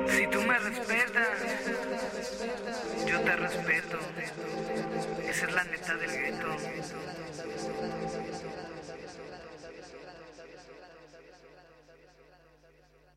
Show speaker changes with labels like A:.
A: Si tú me respetas, yo te respeto. Esa es la neta del gueto.